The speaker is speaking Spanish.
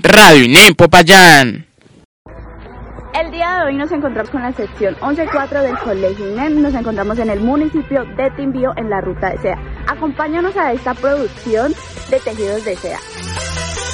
Radio INEM Popayán. El día de hoy nos encontramos con la sección 11.4 del Colegio INEM. Nos encontramos en el municipio de Timbío, en la ruta de seda. Acompáñanos a esta producción de tejidos de seda.